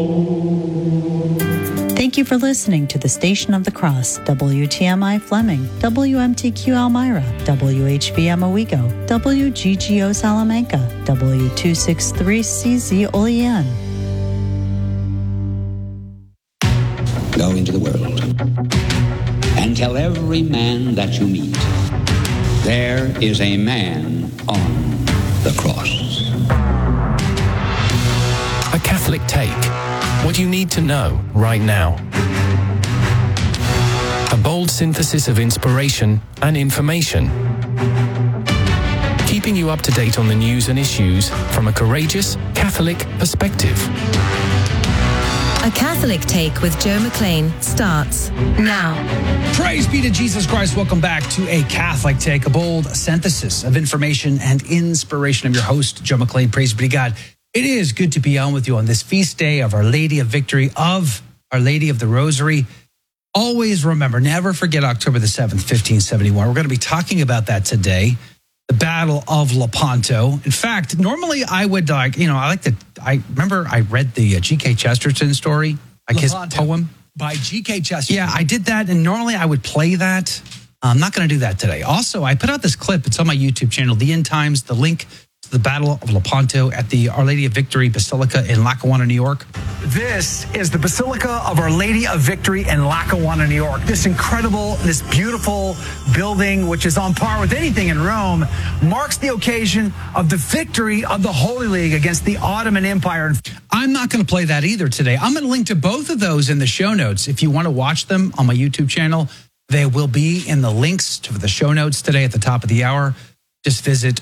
Thank you for listening to the Station of the Cross, WTMI Fleming, WMTQ Elmira, WHBM Owego, WGGO Salamanca, W263CZ Olean. Go into the world and tell every man that you meet, there is a man on the cross. A Catholic Take. What you need to know right now. A bold synthesis of inspiration and information. Keeping you up to date on the news and issues from a courageous Catholic perspective. A Catholic Take with Joe McLean starts now. Praise be to Jesus Christ. Welcome back to A Catholic Take, a bold synthesis of information and inspiration. I'm your host, Joe McLean. Praise be to God. It is good to be on with you on this feast day of Our Lady of Victory, of Our Lady of the Rosary. Always remember, never forget October the 7th, 1571. We're going to be talking about that today, the Battle of Lepanto. In fact, normally I would I remember I read the G.K. Chesterton story, like Lepanto, his poem. By G.K. Chesterton. Yeah, I did that, and normally I would play that. I'm not going to do that today. Also, I put out this clip. It's on my YouTube channel, The End Times, the link the Battle of Lepanto at the Our Lady of Victory Basilica in Lackawanna, New York. This is the Basilica of Our Lady of Victory in Lackawanna, New York. This beautiful building, which is on par with anything in Rome, marks the occasion of the victory of the Holy League against the Ottoman Empire. I'm not going to play that either today. I'm going to link to both of those in the show notes. If you want to watch them on my YouTube channel, they will be in the links to the show notes today at the top of the hour. Just visit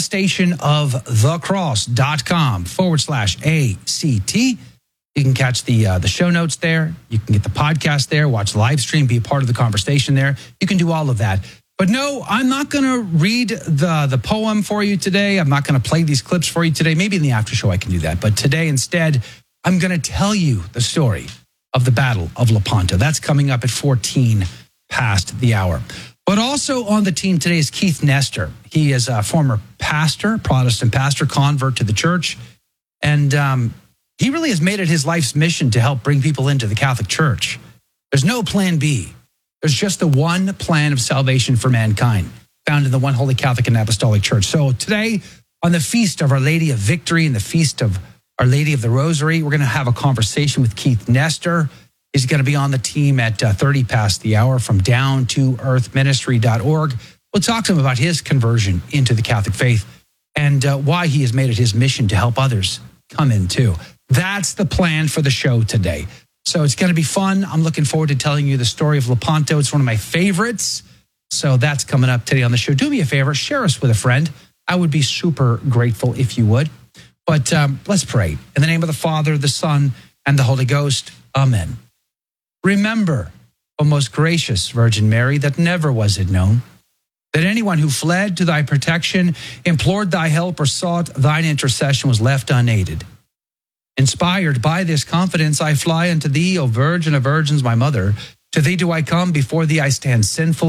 thestationofthecross.com/ACT. You can catch the show notes there. You can get the podcast there, watch the live stream, be a part of the conversation there. You can do all of that. But no, I'm not going to read the poem for you today. I'm not going to play these clips for you today. Maybe in the after show I can do that. But today instead, I'm going to tell you the story of the Battle of Lepanto. That's coming up at 14 past the hour. But also on the team today is Keith Nestor. He is a former pastor, Protestant pastor, convert to the church. And he really has made it his life's mission to help bring people into the Catholic Church. There's no plan B. There's just the one plan of salvation for mankind, found in the one Holy Catholic and Apostolic Church. So today, on the Feast of Our Lady of Victory and the Feast of Our Lady of the Rosary, we're going to have a conversation with Keith Nestor. He's going to be on the team at 30 past the hour from downtoearthministry.org. We'll talk to him about his conversion into the Catholic faith and why he has made it his mission to help others come in too. That's the plan for the show today. So it's going to be fun. I'm looking forward to telling you the story of Lepanto. It's one of my favorites. So that's coming up today on the show. Do me a favor, share us with a friend. I would be super grateful if you would. But let's pray. In the name of the Father, the Son, and the Holy Ghost. Amen. Remember, O most gracious Virgin Mary, that never was it known that anyone who fled to thy protection, implored thy help, or sought thine intercession was left unaided. Inspired by this confidence, I fly unto thee, O Virgin of Virgins, my mother. To thee do I come, before thee I stand sinful.